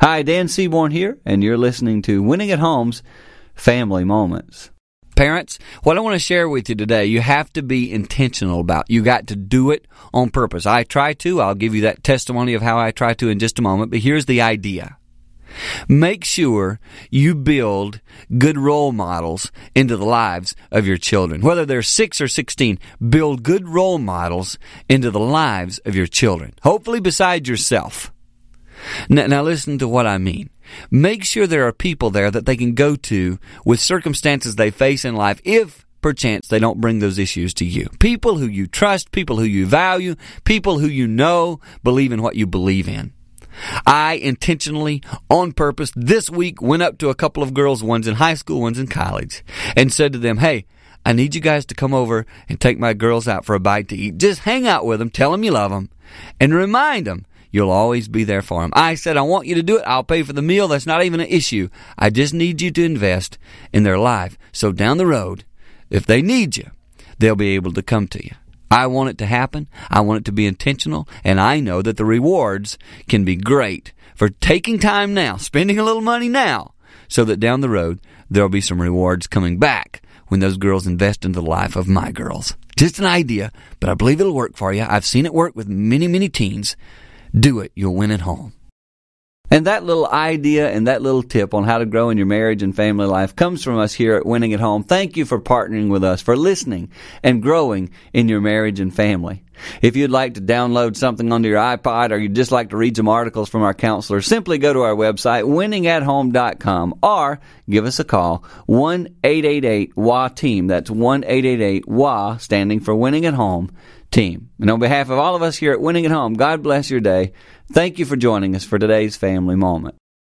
Hi, Dan Seaborn here, and you're listening to Winning at Home's Family Moments. Parents, what I want to share with you today, you have to be intentional about. You got to do it on purpose. I try to. I'll give you that testimony of how I try to in just a moment, but here's the idea. Make sure you build good role models into the lives of your children. Whether they're 6 or 16, build good role models into the lives of your children. Hopefully besides yourself. Now listen to what I mean. Make sure there are people there that they can go to with circumstances they face in life if perchance they don't bring those issues to you. People who you trust, people who you value, people who you know believe in what you believe in. I intentionally, on purpose, this week went up to a couple of girls, one's in high school, one's in college, and said to them, hey, I need you guys to come over and take my girls out for a bite to eat. Just hang out with them, tell them you love them, and remind them you'll always be there for them. I said, I want you to do it. I'll pay for the meal. That's not even an issue. I just need you to invest in their life. So down the road, if they need you, they'll be able to come to you. I want it to happen. I want it to be intentional. And I know that the rewards can be great for taking time now, spending a little money now, so that down the road, there'll be some rewards coming back when those girls invest into the life of my girls. Just an idea, but I believe it'll work for you. I've seen it work with many, many teens. Do it. You'll win at home. And that little idea and that little tip on how to grow in your marriage and family life comes from us here at Winning at Home. Thank you for partnering with us, for listening and growing in your marriage and family. If you'd like to download something onto your iPod or you'd just like to read some articles from our counselors, simply go to our website, winningathome.com, or give us a call, 1-888-WA-TEAM. That's 1-888-WA, standing for Winning at Home Team. And on behalf of all of us here at Winning at Home, God bless your day. Thank you for joining us for today's family moment.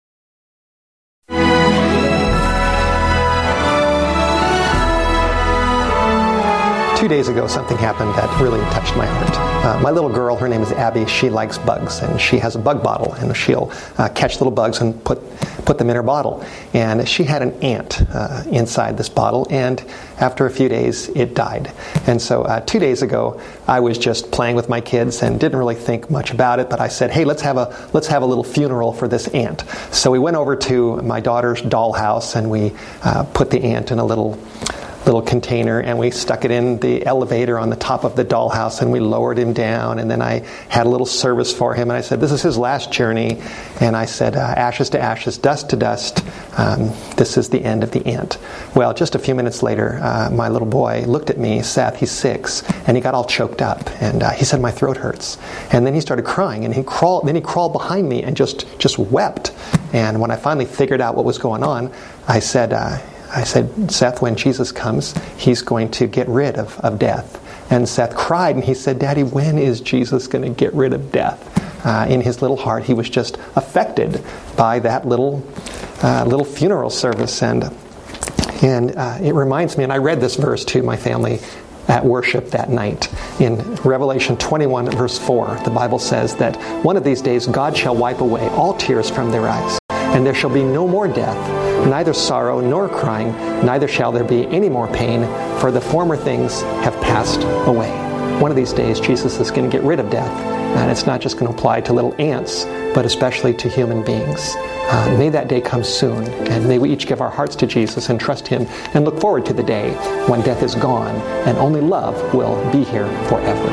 2 days ago, something happened that really touched my heart. My little girl, her name is Abby, she likes bugs, and she has a bug bottle, and she'll catch little bugs and put them in her bottle. And she had an ant inside this bottle, and after a few days, it died. And so 2 days ago, I was just playing with my kids and didn't really think much about it, but I said, hey, let's have a little funeral for this ant. So we went over to my daughter's dollhouse, and we put the ant in a little container, and we stuck it in the elevator on the top of the dollhouse, and we lowered him down, and then I had a little service for him, and I said, this is his last journey, and I said, ashes to ashes, dust to dust, this is the end of the ant. Well, just a few minutes later, my little boy looked at me, Seth, he's 6, and he got all choked up, and he said, my throat hurts. And then he started crying, and he crawled behind me and just wept. And when I finally figured out what was going on, I said, Seth, when Jesus comes, he's going to get rid of death. And Seth cried, and he said, Daddy, when is Jesus going to get rid of death? In his little heart, he was just affected by that little funeral service. And it reminds me, and I read this verse to my family at worship that night. In Revelation 21, verse 4, the Bible says that one of these days God shall wipe away all tears from their eyes, and there shall be no more death, neither sorrow nor crying, neither shall there be any more pain, for the former things have passed away. One of these days, Jesus is going to get rid of death, and it's not just going to apply to little ants, but especially to human beings. May that day come soon, and may we each give our hearts to Jesus and trust Him and look forward to the day when death is gone and only love will be here forever.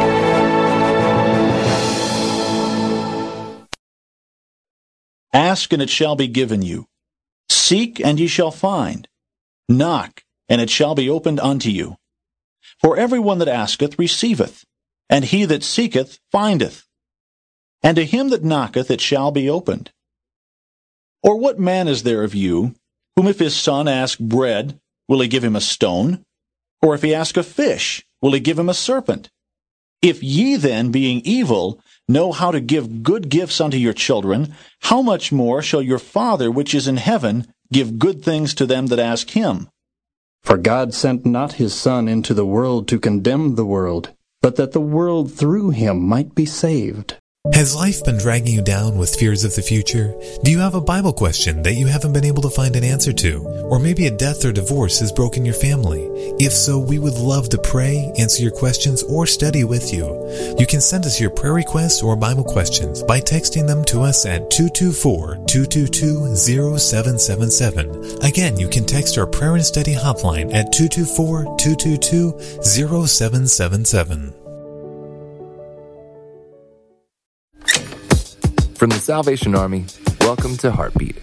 Ask, and it shall be given you. Seek, and ye shall find. Knock, and it shall be opened unto you. For every one that asketh receiveth, and he that seeketh findeth. And to him that knocketh it shall be opened. Or what man is there of you, whom if his son ask bread, will he give him a stone? Or if he ask a fish, will he give him a serpent? If ye then, being evil, know how to give good gifts unto your children, how much more shall your Father which is in heaven give good things to them that ask him? For God sent not his Son into the world to condemn the world, but that the world through him might be saved. Has life been dragging you down with fears of the future? Do you have a Bible question that you haven't been able to find an answer to? Or maybe a death or divorce has broken your family? If so, we would love to pray, answer your questions, or study with you. You can send us your prayer requests or Bible questions by texting them to us at 224-222-0777. Again, you can text our prayer and study hotline at 224-222-0777. From the Salvation Army, welcome to Heartbeat.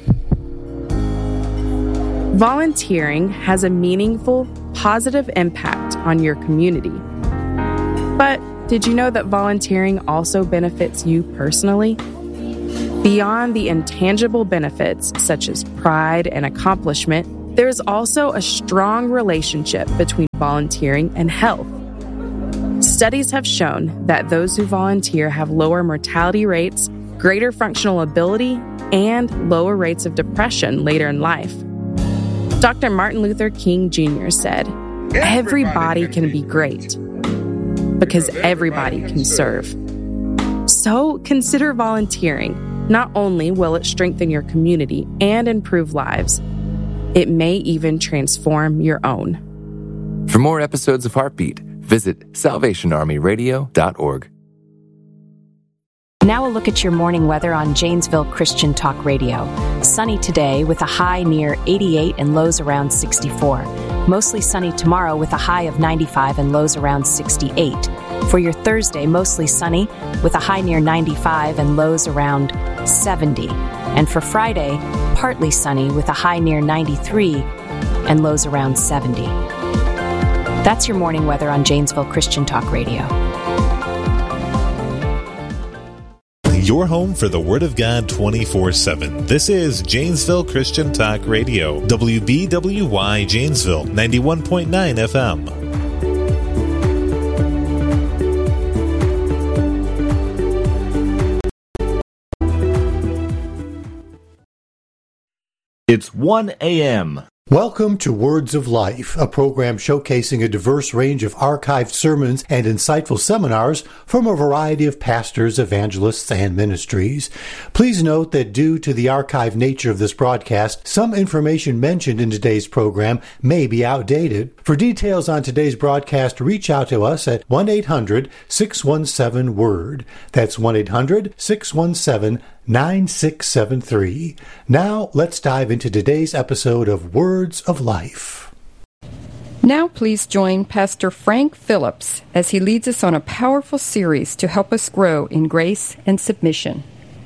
Volunteering has a meaningful, positive impact on your community. But did you know that volunteering also benefits you personally? Beyond the intangible benefits such as pride and accomplishment, there is also a strong relationship between volunteering and health. Studies have shown that those who volunteer have lower mortality rates, greater functional ability, and lower rates of depression later in life. Dr. Martin Luther King Jr. said, "Everybody can be great because everybody can serve." So consider volunteering. Not only will it strengthen your community and improve lives, it may even transform your own. For more episodes of Heartbeat, visit salvationarmyradio.org. Now a look at your morning weather on Janesville Christian Talk Radio. Sunny today with a high near 88 and lows around 64. Mostly sunny tomorrow with a high of 95 and lows around 68. For your Thursday, mostly sunny with a high near 95 and lows around 70. And for Friday, partly sunny with a high near 93 and lows around 70. That's your morning weather on Janesville Christian Talk Radio. Your home for the Word of God 24/7. This is Janesville Christian Talk Radio, WBWY Janesville, 91.9 FM. It's 1 a.m. Welcome to Words of Life, a program showcasing a diverse range of archived sermons and insightful seminars from a variety of pastors, evangelists, and ministries. Please note that due to the archived nature of this broadcast, some information mentioned in today's program may be outdated. For details on today's broadcast, reach out to us at 1-800-617-WORD. That's 1-800-617-9673. Now, let's dive into today's episode of Words of Life. Now please join Pastor Frank Phillips as he leads us on a powerful series to help us grow in grace and submission.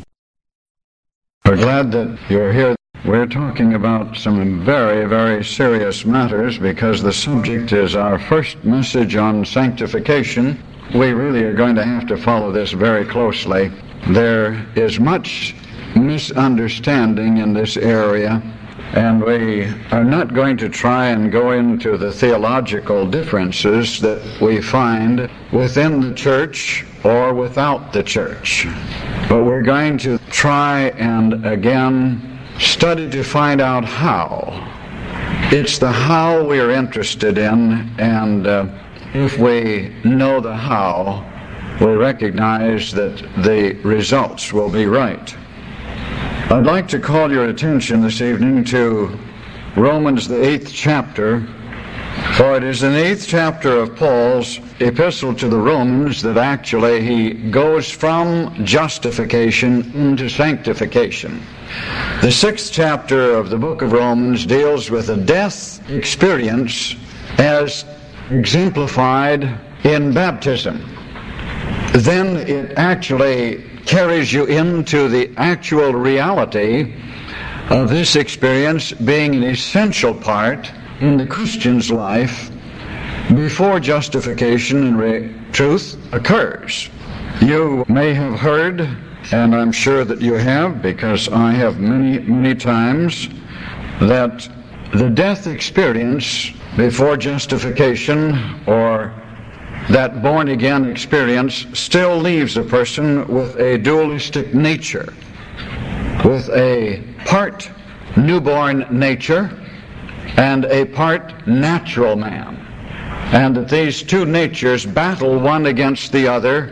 We're glad that you're here. We're talking about some very, very serious matters because the subject is our first message on sanctification. We really are going to have to follow this very closely. There is much misunderstanding in this area, and we are not going to try and go into the theological differences that we find within the church or without the church. But we're going to try and again study to find out how. It's the how we're interested in, and if we know the how, we recognize that the results will be right. I'd like to call your attention this evening to Romans, the 8th chapter, for it is in the 8th chapter of Paul's epistle to the Romans that actually he goes from justification into sanctification. The 6th chapter of the book of Romans deals with a death experience as exemplified in baptism. Then it actually carries you into the actual reality of this experience being an essential part in the Christian's life before justification and truth occurs. You may have heard, and I'm sure that you have, because I have many, many times, that the death experience before justification, or that born-again experience, still leaves a person with a dualistic nature, with a part newborn nature and a part natural man, and that these two natures battle one against the other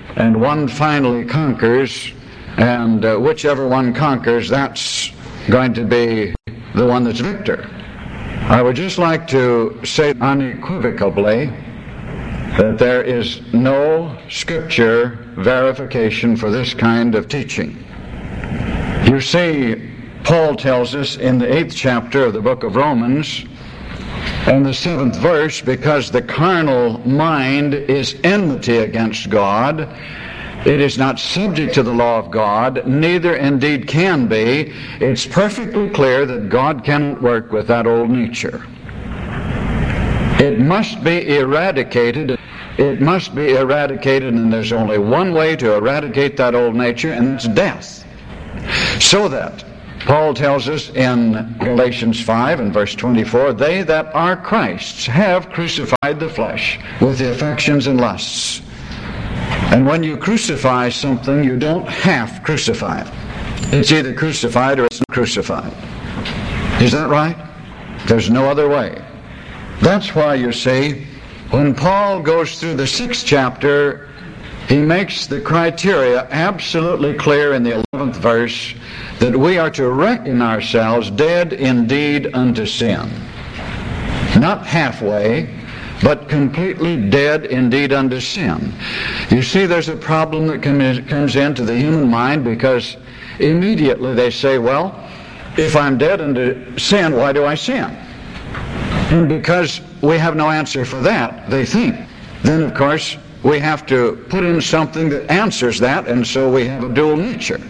and one finally conquers, and whichever one conquers, that's going to be the one that's victor. I would just like to say unequivocally that there is no scripture verification for this kind of teaching. You see, Paul tells us in the 8th chapter of the book of Romans, and the 7th verse, because the carnal mind is enmity against God, it is not subject to the law of God, neither indeed can be. It's perfectly clear that God cannot work with that old nature. It must be eradicated. It must be eradicated, and there's only one way to eradicate that old nature, and it's death. So that, Paul tells us in Galatians 5 and verse 24, they that are Christ's have crucified the flesh with the affections and lusts. And when you crucify something, you don't half crucify it. It's either crucified or it's not crucified. Is that right? There's no other way. That's why you see, when Paul goes through the 6th chapter, he makes the criteria absolutely clear in the 11th verse that we are to reckon ourselves dead indeed unto sin. Not halfway, but completely dead indeed unto sin. You see, there's a problem that comes into the human mind, because immediately they say, well, if I'm dead unto sin, why do I sin? And because we have no answer for that, they think, then of course we have to put in something that answers that, and so we have a dual nature.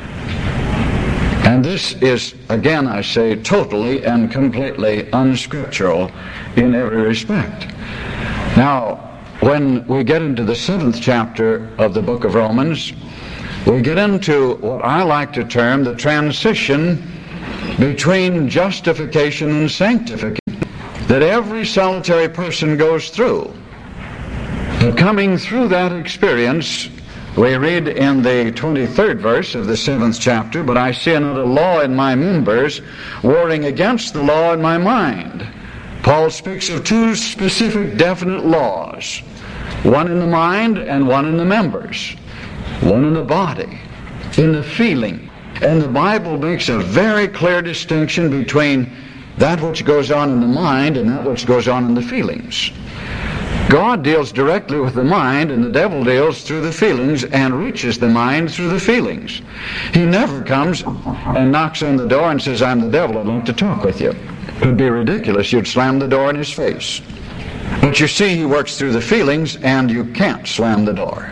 And this is, again I say, totally and completely unscriptural in every respect. Now, when we get into the 7th chapter of the book of Romans, we get into what I like to term the transition between justification and sanctification that every solitary person goes through. But coming through that experience, we read in the 23rd verse of the 7th chapter, but I see another law in my members, warring against the law in my mind. Paul speaks of two specific definite laws, one in the mind and one in the members, one in the body, in the feeling. And the Bible makes a very clear distinction between that which goes on in the mind and that which goes on in the feelings. God deals directly with the mind, and the devil deals through the feelings and reaches the mind through the feelings. He never comes and knocks on the door and says, I'm the devil, I'd like to talk with you. It would be ridiculous. You'd slam the door in his face. But you see, he works through the feelings, and you can't slam the door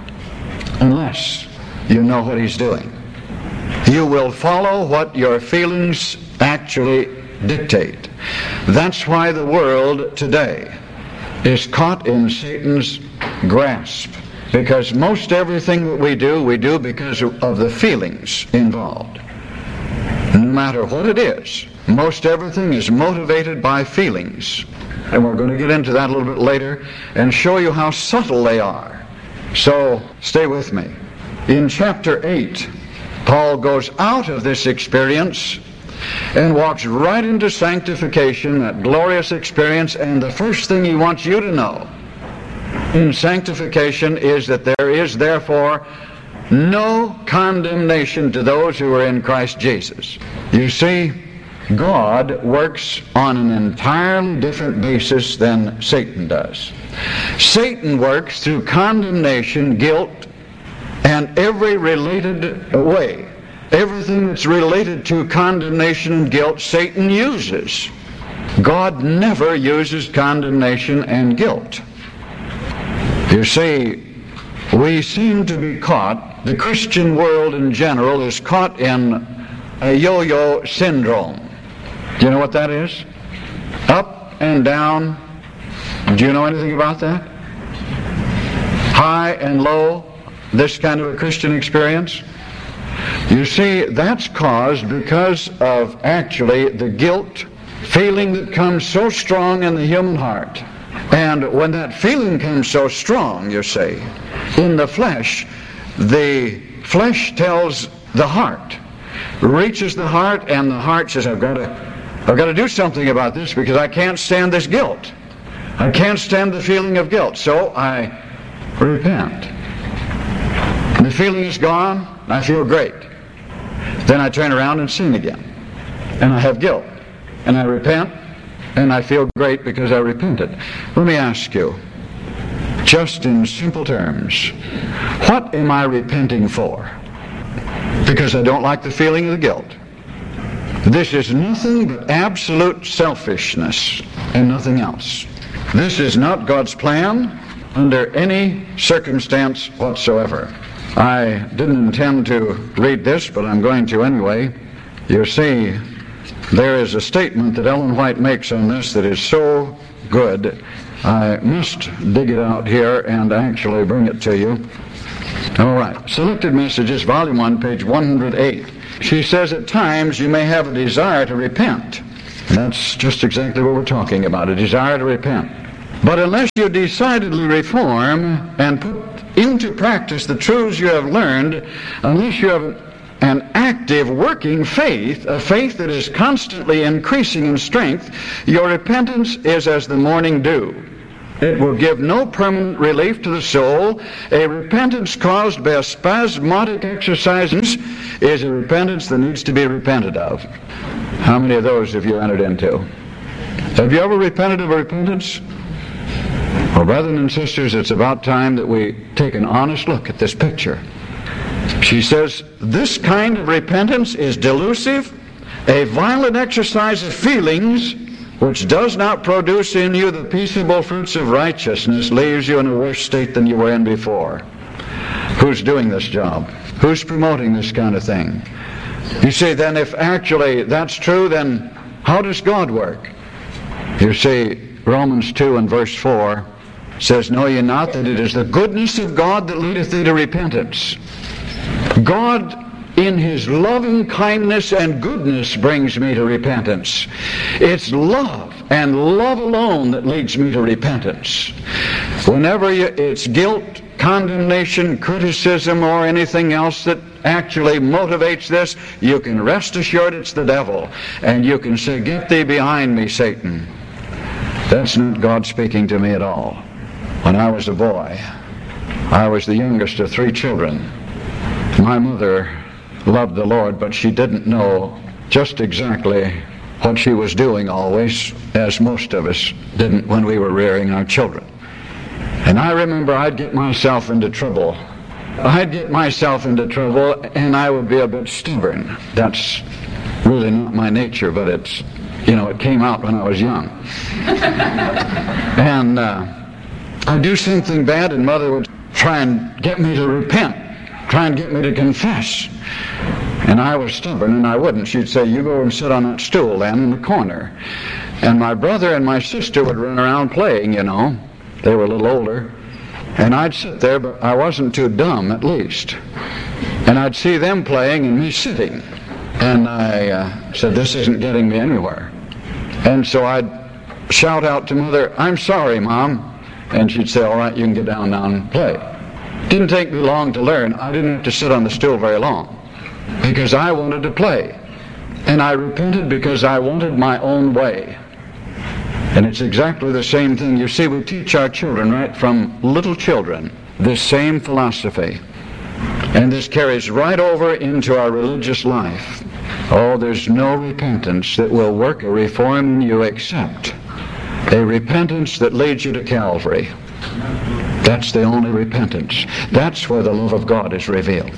unless you know what he's doing. You will follow what your feelings actually dictate. That's why the world today is caught in Satan's grasp, because most everything that we do because of the feelings involved. No matter what it is, most everything is motivated by feelings. And we're going to get into that a little bit later and show you how subtle they are. So stay with me. In chapter 8, Paul goes out of this experience and walks right into sanctification, that glorious experience, and the first thing he wants you to know in sanctification is that there is therefore no condemnation to those who are in Christ Jesus. You see, God works on an entirely different basis than Satan does. Satan works through condemnation, guilt, and every related way. Everything that's related to condemnation and guilt, Satan uses. God never uses condemnation and guilt. You see, we seem to be caught, the Christian world in general is caught in a yo-yo syndrome. Do you know what that is? Up and down. Do you know anything about that? High and low, this kind of a Christian experience? You see, that's caused because of actually the guilt feeling that comes so strong in the human heart. And when that feeling comes so strong, you see, in the flesh tells the heart, reaches the heart, and the heart says, I've got to do something about this because I can't stand this guilt. I can't stand the feeling of guilt, so I repent. feeling is gone, I feel great. Then I turn around and sin again. And I have guilt. And I repent, and I feel great because I repented. Let me ask you, just in simple terms, what am I repenting for? Because I don't like the feeling of the guilt. This is nothing but absolute selfishness and nothing else. This is not God's plan under any circumstance whatsoever. I didn't intend to read this, but I'm going to anyway. You see, there is a statement that Ellen White makes on this that is so good. I must dig it out here and actually bring it to you. All right. Selected Messages, Volume 1, page 108. She says, at times you may have a desire to repent. And that's just exactly what we're talking about, a desire to repent. But unless you decidedly reform and put into practice the truths you have learned, unless you have an active working faith, a faith that is constantly increasing in strength, your repentance is as the morning dew. It will give no permanent relief to the soul. A repentance caused by spasmodic exercises is a repentance that needs to be repented of. How many of those have you entered into? Have you ever repented of a repentance? Well, brothers and sisters, it's about time that we take an honest look at this picture. She says, this kind of repentance is delusive, a violent exercise of feelings which does not produce in you the peaceable fruits of righteousness, leaves you in a worse state than you were in before. Who's doing this job? Who's promoting this kind of thing? You say, then if actually that's true, then how does God work? You see, Romans 2 and verse 4 says, know ye not that it is the goodness of God that leadeth thee to repentance? God, in His loving kindness and goodness, brings me to repentance. It's love and love alone that leads me to repentance. Whenever it's guilt, condemnation, criticism, or anything else that actually motivates this, you can rest assured it's the devil. And you can say, get thee behind me, Satan. That's not God speaking to me at all. When I was a boy, I was the youngest of 3 children. My mother loved the Lord, but she didn't know just exactly what she was doing always, as most of us didn't when we were rearing our children. And I remember I'd get myself into trouble. And I would be a bit stubborn. That's really not my nature, but it's, it came out when I was young. And I'd do something bad, and Mother would try and get me to repent, try and get me to confess. And I was stubborn, and I wouldn't. She'd say, you go and sit on that stool then in the corner. And my brother and my sister would run around playing, They were a little older. And I'd sit there, but I wasn't too dumb, at least. And I'd see them playing and me sitting. And I said, this isn't getting me anywhere. And so I'd shout out to Mother, I'm sorry, Mom. And she'd say, all right, you can get down now and play. Didn't take me long to learn. I didn't have to sit on the stool very long, because I wanted to play. And I repented because I wanted my own way. And it's exactly the same thing. You see, we teach our children right from little children this same philosophy. And this carries right over into our religious life. Oh, there's no repentance that will work a reform in you except a repentance that leads you to Calvary. That's the only repentance. That's where the love of God is revealed.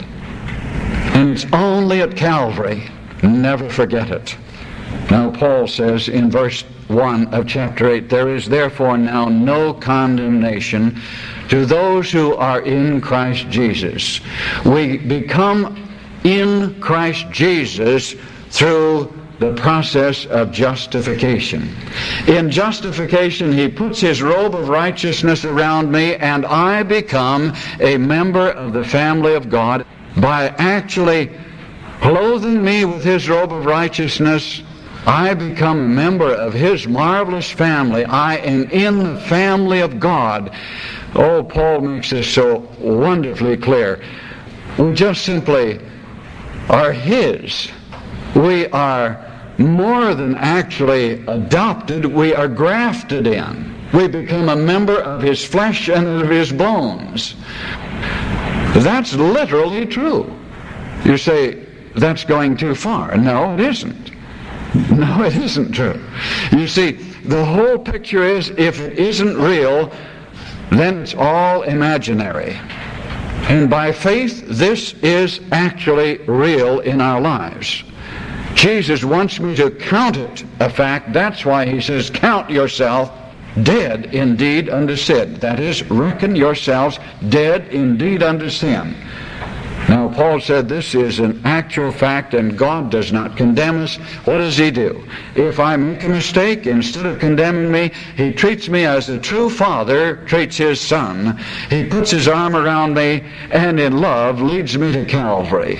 And it's only at Calvary. Never forget it. Now Paul says in verse 1 of chapter 8, there is therefore now no condemnation to those who are in Christ Jesus. We become in Christ Jesus through the process of justification. In justification, He puts His robe of righteousness around me, and I become a member of the family of God. By actually clothing me with His robe of righteousness, I become a member of His marvelous family. I am in the family of God. Oh, Paul makes this so wonderfully clear. We just simply are His. We are more than actually adopted. We are grafted in. We become a member of His flesh and of His bones. That's literally true. You say, that's going too far. No, it isn't. No, it isn't true. You see, the whole picture is, if it isn't real, then it's all imaginary. And by faith, this is actually real in our lives. Jesus wants me to count it a fact. That's why he says, count yourself dead indeed unto sin. That is, reckon yourselves dead indeed unto sin. Now, Paul said this is an actual fact, and God does not condemn us. What does he do? If I make a mistake, instead of condemning me, he treats me as a true father treats his son. He puts his arm around me, and in love leads me to Calvary.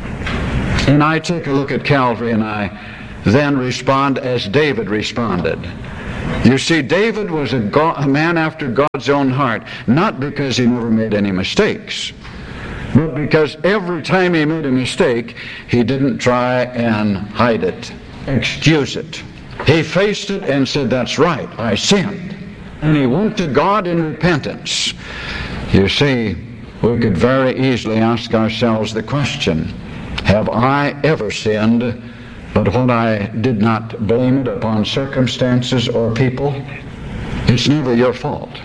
And I take a look at Calvary, and I then respond as David responded. You see, David was a man after God's own heart, not because he never made any mistakes, but because every time he made a mistake, he didn't try and hide it, excuse it. He faced it and said, that's right, I sinned. And he went to God in repentance. You see, we could very easily ask ourselves the question, have I ever sinned, but when I did not blame it upon circumstances or people? It's never your fault.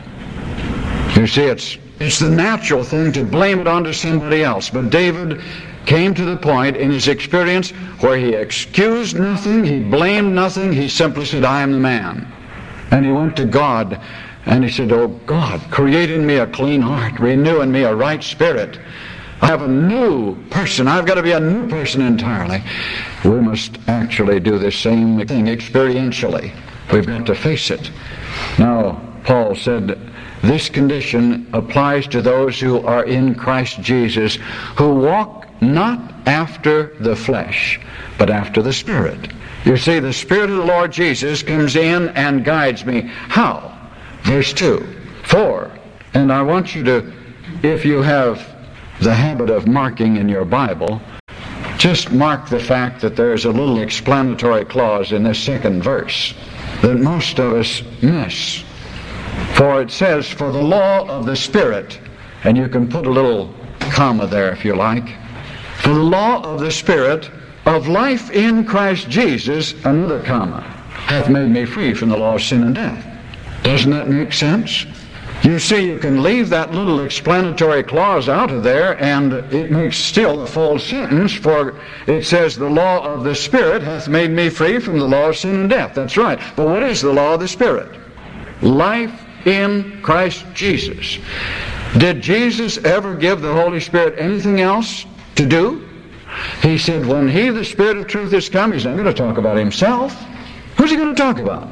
You see, it's the natural thing to blame it onto somebody else. But David came to the point in his experience where he excused nothing, he blamed nothing, he simply said, I am the man. And he went to God and he said, oh God, create in me a clean heart, renew in me a right spirit. I have a new person. I've got to be a new person entirely. We must actually do the same thing experientially. We've got to face it. Now, Paul said, this condition applies to those who are in Christ Jesus, who walk not after the flesh, but after the Spirit. You see, the Spirit of the Lord Jesus comes in and guides me. How? Verse 2. For, and I want you to, if you have the habit of marking in your Bible, just mark the fact that there's a little explanatory clause in this second verse that most of us miss. For it says, for the law of the Spirit, and you can put a little comma there if you like, for the law of the Spirit of life in Christ Jesus, another comma, hath made me free from the law of sin and death. Doesn't that make sense? You see, you can leave that little explanatory clause out of there, and it makes still a full sentence, for it says, the law of the Spirit hath made me free from the law of sin and death. That's right. But what is the law of the Spirit? Life in Christ Jesus. Did Jesus ever give the Holy Spirit anything else to do? He said, when He, the Spirit of truth, is come, He's not going to talk about Himself. Who's He going to talk about?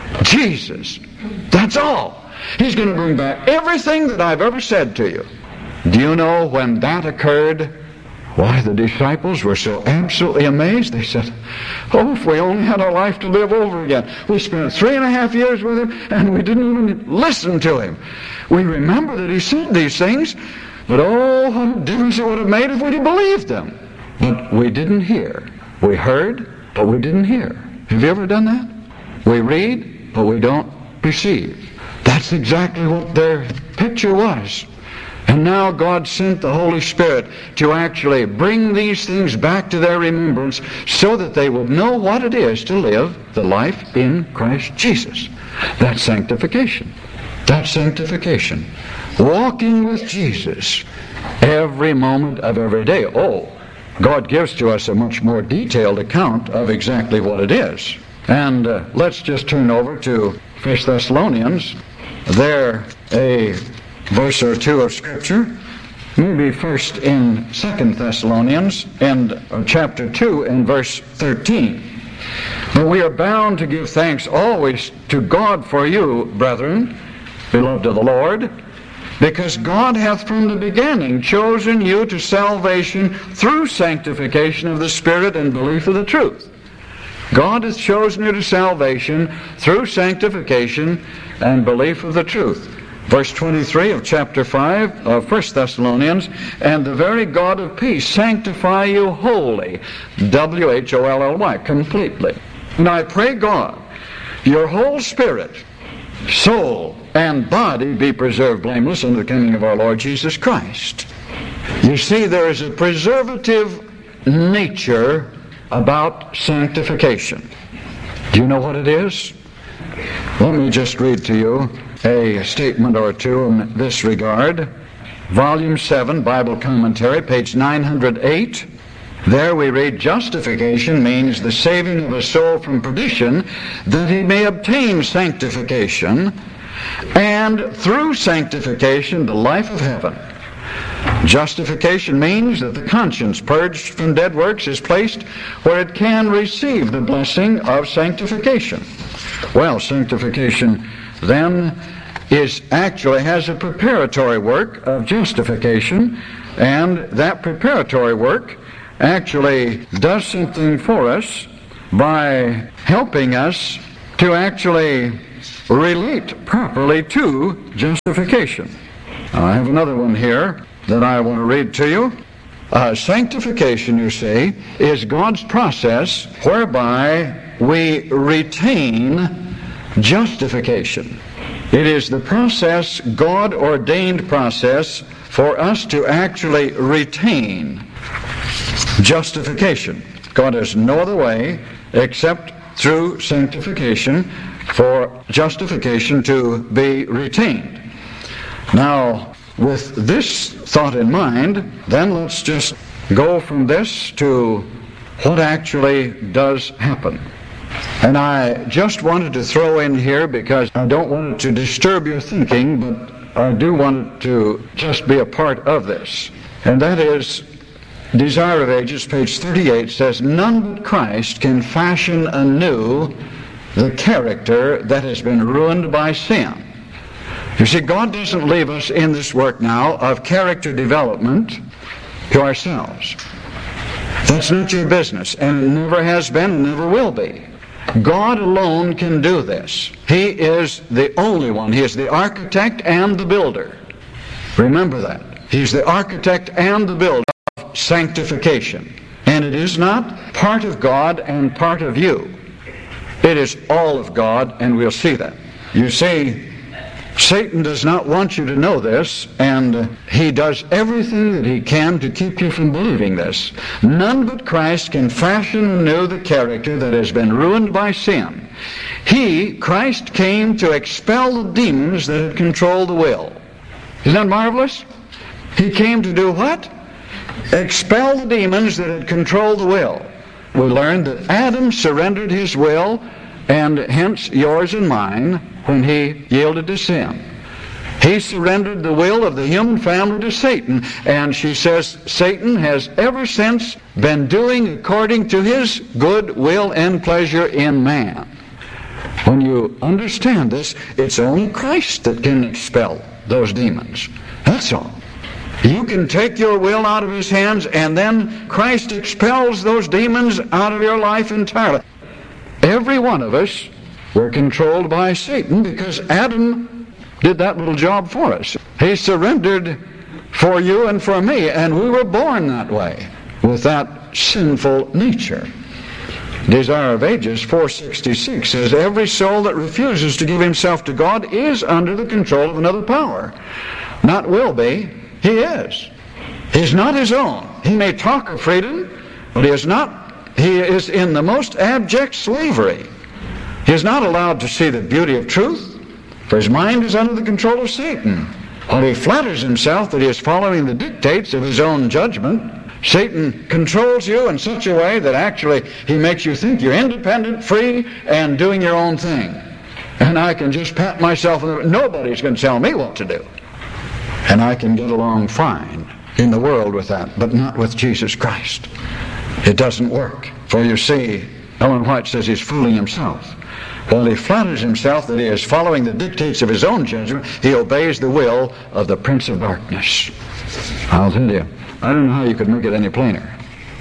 Jesus. That's all. He's going to bring back everything that I've ever said to you. Do you know when that occurred? Why, the disciples were so absolutely amazed. They said, oh, if we only had our life to live over again. We spent 3.5 years with Him, and we didn't even listen to Him. We remember that He said these things, but oh, what a difference it would have made if we'd believed them. But we didn't hear. We heard, but we didn't hear. Have you ever done that? We read, but we don't perceive. That's exactly what their picture was. And now God sent the Holy Spirit to actually bring these things back to their remembrance so that they would know what it is to live the life in Christ Jesus. That's sanctification. That's sanctification. Walking with Jesus every moment of every day. Oh, God gives to us a much more detailed account of exactly what it is. And let's just turn over to 1 Thessalonians. There, a verse or two of Scripture, maybe first in 2 Thessalonians and chapter 2 and verse 13. But we are bound to give thanks always to God for you, brethren, beloved of the Lord, because God hath from the beginning chosen you to salvation through sanctification of the Spirit and belief of the truth. God hath chosen you to salvation through sanctification and belief of the truth. Verse 23 of chapter 5 of 1 Thessalonians, and the very God of peace sanctify you wholly, W-H-O-L-L-Y, completely. And I pray God, your whole spirit, soul, and body be preserved blameless unto the coming of our Lord Jesus Christ. You see, there is a preservative nature about sanctification. Do you know what it is? Let me just read to you a statement or two in this regard. Volume 7, Bible Commentary, page 908. There we read, justification means the saving of a soul from perdition, that he may obtain sanctification, and through sanctification the life of heaven. Justification means that the conscience, purged from dead works, is placed where it can receive the blessing of sanctification. Well, sanctification then has a preparatory work of justification, and that preparatory work actually does something for us by helping us to actually relate properly to justification. I have another one here that I want to read to you. Sanctification, you see, is God's process whereby we retain justification. It is the process, God-ordained process, for us to actually retain justification. God has no other way except through sanctification for justification to be retained. Now, with this thought in mind, then let's just go from this to what actually does happen. And I just wanted to throw in here, because I don't want it to disturb your thinking, but I do want it to just be a part of this. And that is, Desire of Ages, page 38, says, none but Christ can fashion anew the character that has been ruined by sin. You see, God doesn't leave us in this work now of character development to ourselves. That's not your business, and it never has been and never will be. God alone can do this. He is the only one. He is the architect and the builder. Remember that. He's the architect and the builder of sanctification. And it is not part of God and part of you. It is all of God, and we'll see that. You see, Satan does not want you to know this, and he does everything that he can to keep you from believing this. None but Christ can fashion anew the character that has been ruined by sin. Christ, came to expel the demons that had controlled the will. Isn't that marvelous? He came to do what? Expel the demons that had controlled the will. We learned that Adam surrendered his will, and hence yours and mine, when he yielded to sin. He surrendered the will of the human family to Satan, and she says Satan has ever since been doing according to his good will and pleasure in man. When you understand this, it's only Christ that can expel those demons. That's all. You can take your will out of his hands, and then Christ expels those demons out of your life entirely. Every one of us were controlled by Satan because Adam did that little job for us. He surrendered for you and for me, and we were born that way, with that sinful nature. Desire of Ages 466 says, every soul that refuses to give himself to God is under the control of another power. Not will be, he is. He's not his own. He may talk of freedom, but he is not. He is in the most abject slavery. He is not allowed to see the beauty of truth, for his mind is under the control of Satan. While he flatters himself that he is following the dictates of his own judgment, Satan controls you in such a way that actually he makes you think you're independent, free, and doing your own thing. And I can just pat myself on the... Nobody's going to tell me what to do. And I can get along fine in the world with that, but not with Jesus Christ. It doesn't work. For you see, Ellen White says he's fooling himself. While he flatters himself that he is following the dictates of his own judgment, he obeys the will of the Prince of Darkness. I'll tell you, I don't know how you could make it any plainer.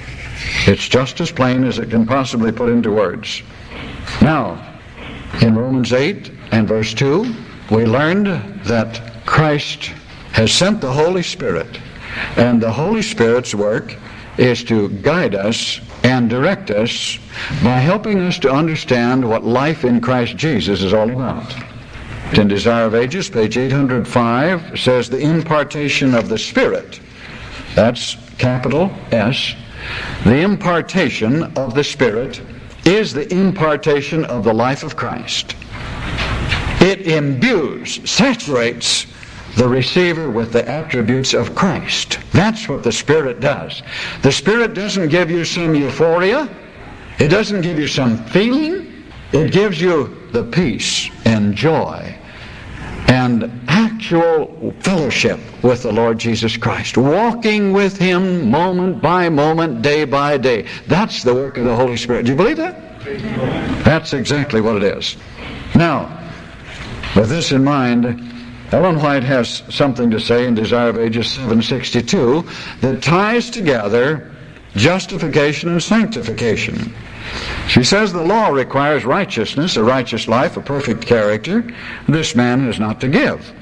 It's just as plain as it can possibly put into words. Now, in Romans 8 and verse 2, we learned that Christ has sent the Holy Spirit, and the Holy Spirit's work is to guide us and direct us by helping us to understand what life in Christ Jesus is all about. In Desire of Ages, page 805, says the impartation of the Spirit that's capital S, the impartation of the Spirit is the impartation of the life of Christ. It imbues, saturates the receiver with the attributes of Christ. That's what the Spirit does. The Spirit doesn't give you some euphoria. It doesn't give you some feeling. It gives you the peace and joy and actual fellowship with the Lord Jesus Christ, walking with Him moment by moment, day by day. That's the work of the Holy Spirit. Do you believe that? That's exactly what it is. Now, with this in mind, Ellen White has something to say in Desire of Ages 762 that ties together justification and sanctification. She says the law requires righteousness, a righteous life, a perfect character. This man is not to give.